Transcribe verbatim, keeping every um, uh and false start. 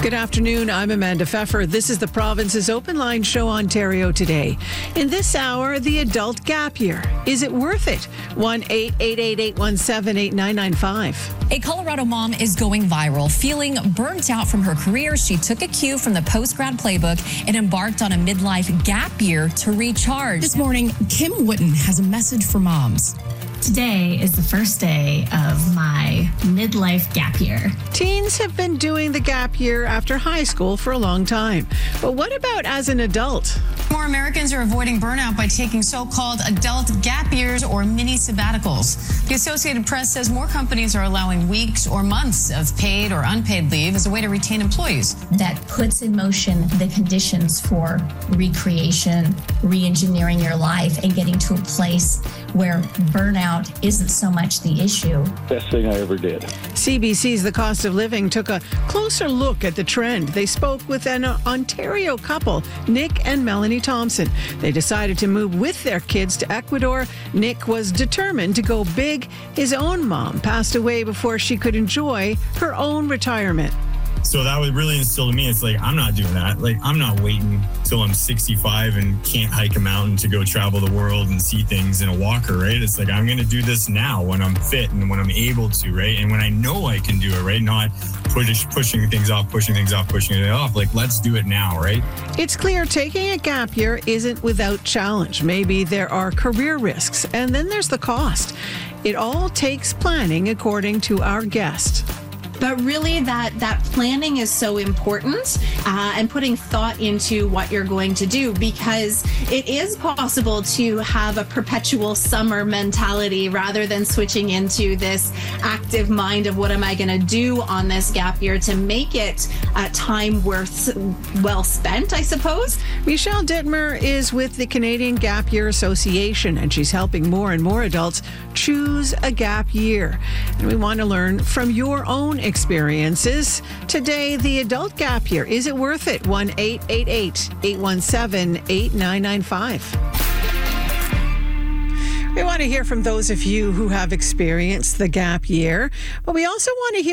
Good afternoon. I'm Amanda Pfeffer. This is the province's Open Line Show, Ontario Today. In this hour, the adult gap year. Is it worth it? one eight eight eight, eight one seven, eight nine nine five. A Colorado mom is going viral. Feeling burnt out from her career, she took a cue from the post-grad playbook and embarked on a midlife gap year to recharge. This morning, Kim Witten has a message for moms. Today is the first day of my midlife gap year. Teens have been doing the gap year after high school for a long time. But what about as an adult? More Americans are avoiding burnout by taking so-called adult gap years or mini sabbaticals. The Associated Press says more companies are allowing weeks or months of paid or unpaid leave as a way to retain employees. That puts in motion the conditions for recreation, re-engineering your life, and getting to a place where burnout isn't so much the issue. Best thing I ever did. C B C's The Cost of Living took a closer look at the trend. They spoke with an Ontario couple, Nick and Melanie Thompson. They decided to move with their kids to Ecuador. Nick was determined to go big. His own mom passed away before she could enjoy her own retirement. So that would really instill in me, it's like, I'm not doing that. Like, I'm not waiting till I'm sixty-five and can't hike a mountain to go travel the world and see things in a walker, right? It's like, I'm going to do this now when I'm fit and when I'm able to, right? And when I know I can do it, right? Not push, pushing things off, pushing things off, pushing it off. Like, let's do it now, right? It's clear taking a gap year isn't without challenge. Maybe there are career risks, and then there's the cost. It all takes planning, according to our guest. But really, that, that planning is so important uh, and putting thought into what you're going to do, because it is possible to have a perpetual summer mentality rather than switching into this active mind of what am I going to do on this gap year to make it a time worth well spent, I suppose. Michelle Dittmer is with the Canadian Gap Year Association, and she's helping more and more adults choose a gap year. And we want to learn from your own experiences. Today, the adult gap year. Is it worth it? one eight eight eight, eight one seven, eight nine nine five. We want to hear from those of you who have experienced the gap year, but we also want to hear